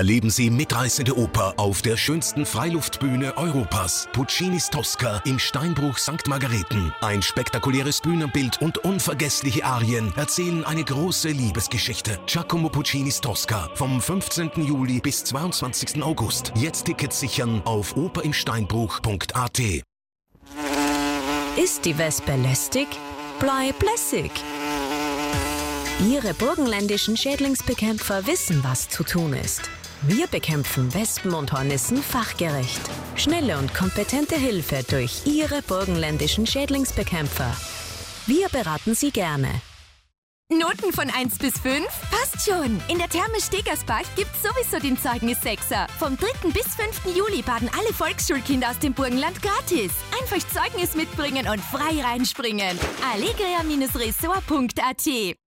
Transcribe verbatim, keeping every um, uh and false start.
Erleben Sie mitreißende Oper auf der schönsten Freiluftbühne Europas. Puccinis Tosca im Steinbruch Sankt Margareten. Ein spektakuläres Bühnenbild und unvergessliche Arien erzählen eine große Liebesgeschichte. Giacomo Puccinis Tosca vom fünfzehnten Juli bis zweiundzwanzigsten August. Jetzt Tickets sichern auf operimsteinbruch punkt a t. Ist die Wespe lästig? Bleib lässig! Ihre burgenländischen Schädlingsbekämpfer wissen, was zu tun ist. Wir bekämpfen Wespen und Hornissen fachgerecht. Schnelle und kompetente Hilfe durch Ihre burgenländischen Schädlingsbekämpfer. Wir beraten Sie gerne. Noten von eins bis fünf? Passt schon! In der Therme Stegersbach gibt's sowieso den Zeugnis-Sechser. Vom dritten bis fünften Juli baden alle Volksschulkinder aus dem Burgenland gratis. Einfach Zeugnis mitbringen und frei reinspringen. allegria Bindestrich resort punkt a t